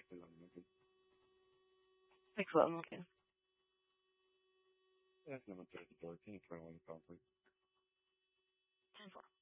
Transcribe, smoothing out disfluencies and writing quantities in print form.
Thanks a lot, I'm looking. That's number 34. Can you try one call, please? 10-4.